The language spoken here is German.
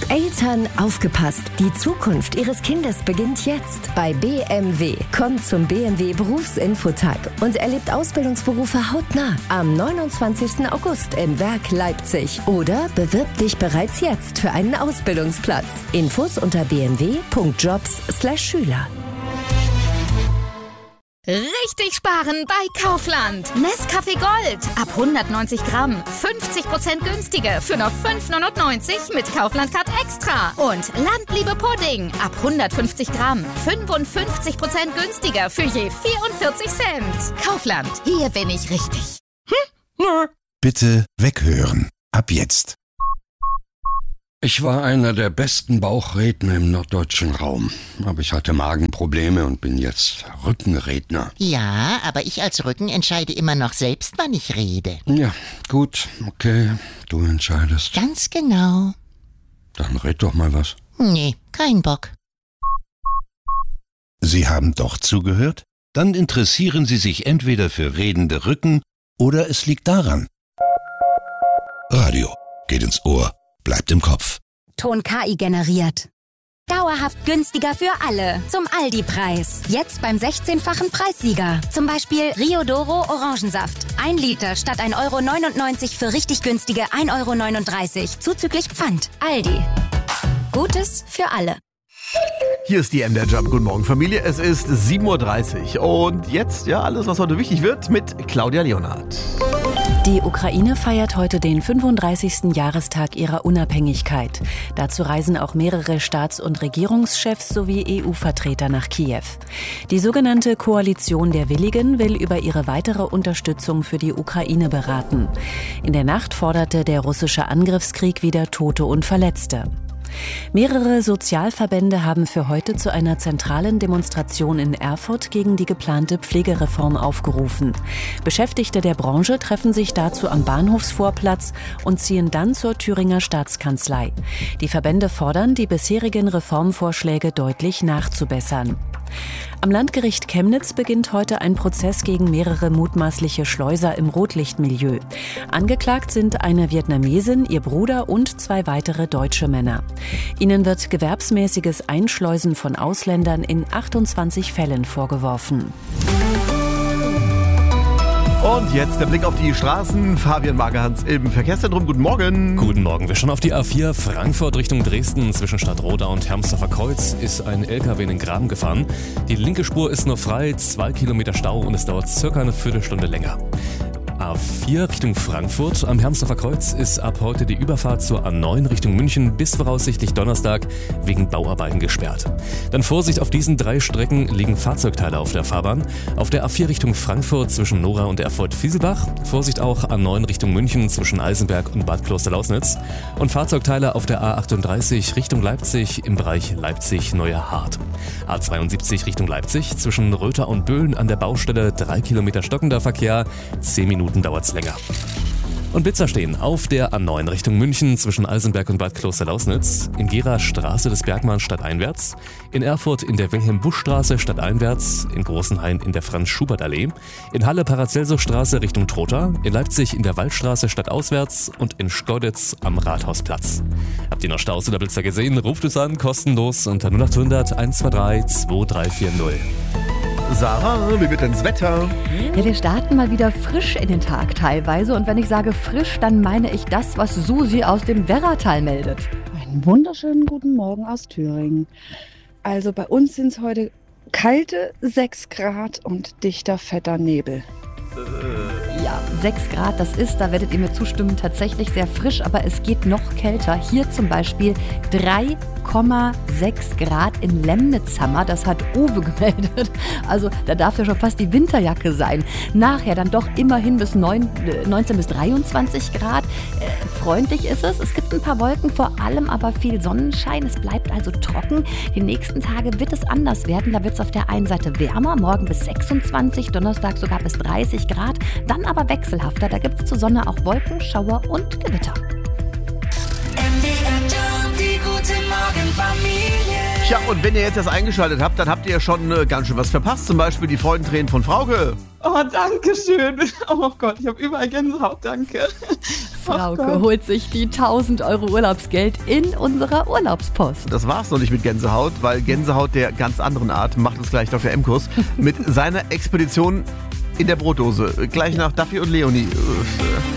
Eltern, aufgepasst! Die Zukunft Ihres Kindes beginnt jetzt bei BMW. Kommt zum BMW Berufsinfotag und erlebt Ausbildungsberufe hautnah am 29. August im Werk Leipzig. Oder bewirb dich bereits jetzt für einen Ausbildungsplatz. Infos unter bmw.jobs/Schüler. Richtig sparen bei Kaufland. Nescafé Gold ab 190 Gramm. 50% günstiger für nur 5,99 mit Kaufland Card Extra. Und Landliebe Pudding ab 150 Gramm. 55% günstiger für je 44 Cent. Kaufland, hier bin ich richtig. Bitte weghören. Ab jetzt. Ich war einer der besten Bauchredner im norddeutschen Raum. Aber ich hatte Magenprobleme und bin jetzt Rückenredner. Ja, aber ich als Rücken entscheide immer noch selbst, wann ich rede. Ja, gut, okay, du entscheidest. Ganz genau. Dann red doch mal was. Nee, kein Bock. Sie haben doch zugehört? Dann interessieren Sie sich entweder für redende Rücken oder es liegt daran. Radio geht ins Ohr. Bleibt im Kopf. Ton KI generiert. Dauerhaft günstiger für alle. Zum Aldi-Preis. Jetzt beim 16-fachen Preissieger. Zum Beispiel Rio Doro Orangensaft. 1 Liter statt 1,99 € für richtig günstige 1,39 € zuzüglich Pfand. Aldi. Gutes für alle. Hier ist die MDR Jump. Guten Morgen, Familie. Es ist 7:30 Uhr. Und jetzt, ja, alles, was heute wichtig wird, mit Claudia Leonhardt. Die Ukraine feiert heute den 35. Jahrestag ihrer Unabhängigkeit. Dazu reisen auch mehrere Staats- und Regierungschefs sowie EU-Vertreter nach Kiew. Die sogenannte Koalition der Willigen will über ihre weitere Unterstützung für die Ukraine beraten. In der Nacht forderte der russische Angriffskrieg wieder Tote und Verletzte. Mehrere Sozialverbände haben für heute zu einer zentralen Demonstration in Erfurt gegen die geplante Pflegereform aufgerufen. Beschäftigte der Branche treffen sich dazu am Bahnhofsvorplatz und ziehen dann zur Thüringer Staatskanzlei. Die Verbände fordern, die bisherigen Reformvorschläge deutlich nachzubessern. Am Landgericht Chemnitz beginnt heute ein Prozess gegen mehrere mutmaßliche Schleuser im Rotlichtmilieu. Angeklagt sind eine Vietnamesin, ihr Bruder und 2 weitere deutsche Männer. Ihnen wird gewerbsmäßiges Einschleusen von Ausländern in 28 Fällen vorgeworfen. Und jetzt der Blick auf die Straßen. Fabian Magerhans im Verkehrszentrum. Guten Morgen. Guten Morgen. Wir schauen auf die A4 Frankfurt Richtung Dresden. Zwischen Stadtroda und Hermsdorfer Kreuz ist ein LKW in den Graben gefahren. Die linke Spur ist nur frei, 2 Kilometer Stau und es dauert circa eine Viertelstunde länger. A4 Richtung Frankfurt. Am Hermsdorfer Kreuz ist ab heute die Überfahrt zur A9 Richtung München bis voraussichtlich Donnerstag wegen Bauarbeiten gesperrt. Dann Vorsicht, auf diesen 3 Strecken liegen Fahrzeugteile auf der Fahrbahn. Auf der A4 Richtung Frankfurt zwischen Nora und Erfurt-Fieselbach. Vorsicht auch A9 Richtung München zwischen Eisenberg und Bad Klosterlausnitz. Und Fahrzeugteile auf der A38 Richtung Leipzig im Bereich Leipzig-Neuer Hart. A72 Richtung Leipzig zwischen Röther und Böhlen an der Baustelle 3 Kilometer stockender Verkehr, 10 Minuten dauert's länger. Und Blitzer stehen auf der A9 Richtung München zwischen Eisenberg und Bad Klosterlausnitz, in Gera Straße des Bergmanns stadteinwärts, in Erfurt in der Wilhelm-Busch-Straße stadteinwärts, in Großenhain in der Franz-Schubert-Allee, in Halle Paracelsus-Straße Richtung Trotha, in Leipzig in der Waldstraße stadtauswärts und in Schkeuditz am Rathausplatz. Habt ihr noch Staus oder Blitzer gesehen? Ruft es an, kostenlos unter 0800 123 2340. Sarah, wie wird denn das Wetter? Ja, wir starten mal wieder frisch in den Tag teilweise. Und wenn ich sage frisch, dann meine ich das, was Susi aus dem Werratal meldet. Einen wunderschönen guten Morgen aus Thüringen. Also bei uns sind es heute kalte 6 Grad und dichter, fetter Nebel. Ja, 6 Grad, das ist, da werdet ihr mir zustimmen, tatsächlich sehr frisch, aber es geht noch kälter. Hier zum Beispiel 3,6 Grad in Lemnitzhammer, das hat Uwe gemeldet. Also da darf ja schon fast die Winterjacke sein. Nachher dann doch immerhin bis 19 bis 23 Grad. Freundlich ist es. Es gibt ein paar Wolken, vor allem aber viel Sonnenschein. Es bleibt also trocken. Die nächsten Tage wird es anders werden. Da wird es auf der einen Seite wärmer, morgen bis 26, Donnerstag sogar bis 30 Grad. Dann aber wechselhafter. Da gibt es zur Sonne auch Wolken, Schauer und Gewitter. Ja, und wenn ihr jetzt erst eingeschaltet habt, dann habt ihr schon ganz schön was verpasst. Zum Beispiel die Freudentränen von Frauke. Oh, danke schön. Oh Gott, ich habe überall Gänsehaut, danke. Frauke holt sich die 1.000 € Urlaubsgeld in unserer Urlaubspost. Das war's noch nicht mit Gänsehaut, weil Gänsehaut der ganz anderen Art macht uns gleich Dr. Emkus mit seiner Expedition in der Brotdose. Gleich nach Duffy und Leonie.